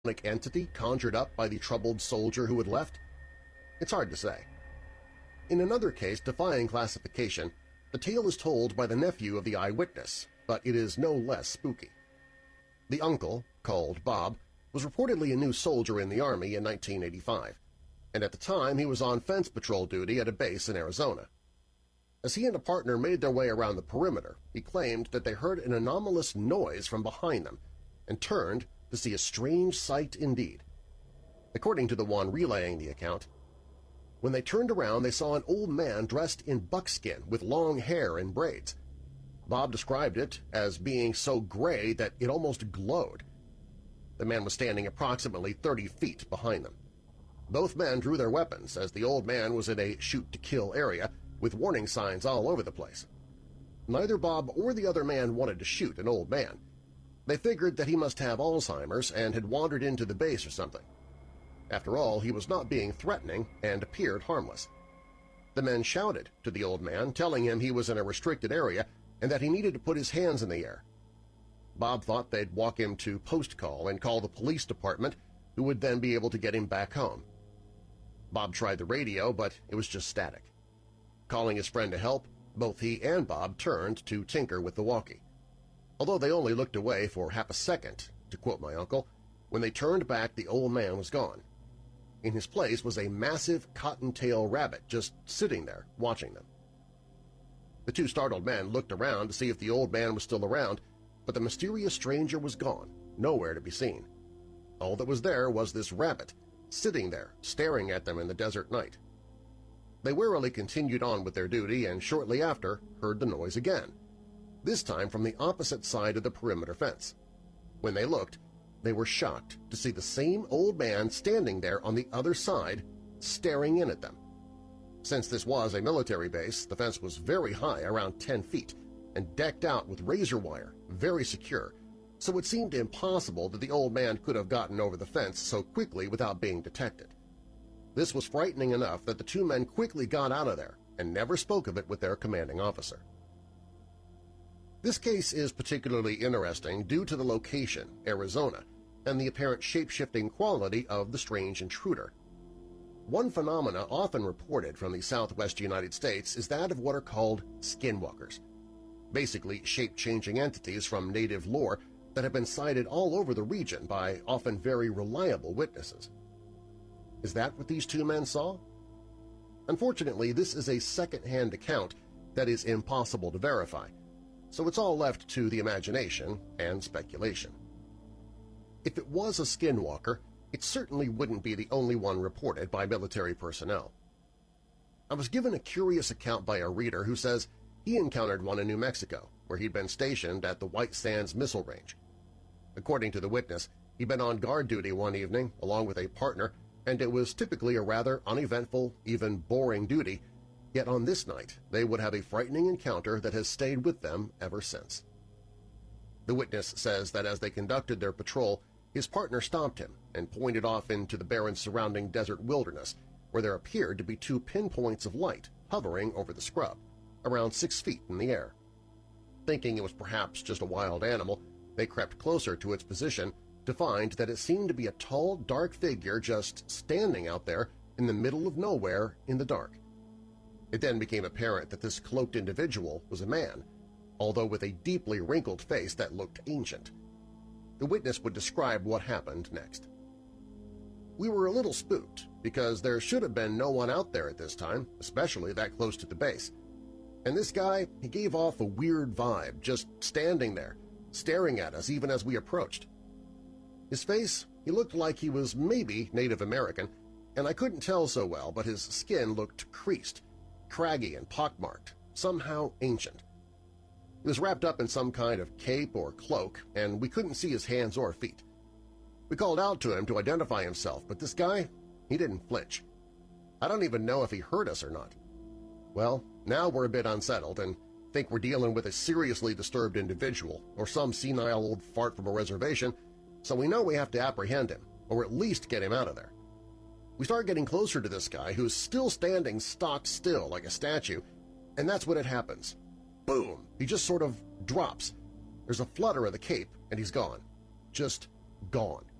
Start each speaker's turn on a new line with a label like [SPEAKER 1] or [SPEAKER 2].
[SPEAKER 1] entity conjured up by the troubled soldier who had left? It's hard to say. In another case defying classification, the tale is told by the nephew of the eyewitness, but it is no less spooky. The uncle, called Bob, was reportedly a new soldier in the Army in 1985, and at the time he was on fence patrol duty at a base in Arizona. As he and a partner made their way around the perimeter, he claimed that they heard an anomalous noise from behind them and turned to see a strange sight indeed. According to the one relaying the account, when they turned around they saw an old man dressed in buckskin with long hair and braids. Bob described it as being so gray that it almost glowed. The man was standing approximately 30 feet behind them. Both men drew their weapons as the old man was in a shoot-to-kill area with warning signs all over the place. Neither Bob or the other man wanted to shoot an old man. They figured that he must have Alzheimer's and had wandered into the base or something. After all, he was not being threatening and appeared harmless. The men shouted to the old man, telling him he was in a restricted area and that he needed to put his hands in the air. Bob thought they'd walk him to post call and call the police department, who would then be able to get him back home. Bob tried the radio, but it was just static. Calling his friend to help, both he and Bob turned to tinker with the walkie. Although they only looked away for half a second, to quote my uncle, when they turned back the old man was gone. In his place was a massive cottontail rabbit just sitting there watching them. The two startled men looked around to see if the old man was still around, but the mysterious stranger was gone, nowhere to be seen. All that was there was this rabbit, sitting there, staring at them in the desert night. They warily continued on with their duty and shortly after heard the noise again, this time from the opposite side of the perimeter fence. When they looked, they were shocked to see the same old man standing there on the other side, staring in at them. Since this was a military base, the fence was very high, around 10 feet, and decked out with razor wire, very secure, so it seemed impossible that the old man could have gotten over the fence so quickly without being detected. This was frightening enough that the two men quickly got out of there and never spoke of it with their commanding officer. This case is particularly interesting due to the location, Arizona, and the apparent shape-shifting quality of the strange intruder. One phenomena often reported from the southwest United States is that of what are called skinwalkers, basically shape-changing entities from native lore that have been cited all over the region by often very reliable witnesses. Is that what these two men saw? Unfortunately, this is a second-hand account that is impossible to verify, so it's all left to the imagination and speculation. If it was a skinwalker, it certainly wouldn't be the only one reported by military personnel. I was given a curious account by a reader who says he encountered one in New Mexico, where he'd been stationed at the White Sands Missile Range. According to the witness, he'd been on guard duty one evening along with a partner, and it was typically a rather uneventful, even boring duty, yet on this night they would have a frightening encounter that has stayed with them ever since. The witness says that as they conducted their patrol, his partner stopped him and pointed off into the barren surrounding desert wilderness, where there appeared to be two pinpoints of light hovering over the scrub, around 6 feet in the air. Thinking it was perhaps just a wild animal, they crept closer to its position to find that it seemed to be a tall, dark figure just standing out there in the middle of nowhere in the dark. It then became apparent that this cloaked individual was a man, although with a deeply wrinkled face that looked ancient. The witness would describe what happened next. "We were a little spooked because there should have been no one out there at this time, especially that close to the base. And this guy, he gave off a weird vibe, just standing there, staring at us even as we approached. His face, he looked like he was maybe Native American, and I couldn't tell so well, but his skin looked creased, craggy and pockmarked, somehow ancient. He was wrapped up in some kind of cape or cloak, and we couldn't see his hands or feet. We called out to him to identify himself, but this guy, he didn't flinch. I don't even know if he heard us or not. Well, now we're a bit unsettled and think we're dealing with a seriously disturbed individual or some senile old fart from a reservation, so we know we have to apprehend him, or at least get him out of there. We start getting closer to this guy who's still standing stock still like a statue, and that's when it happens. Boom! He just sort of drops. There's a flutter of the cape, and he's gone. Just gone.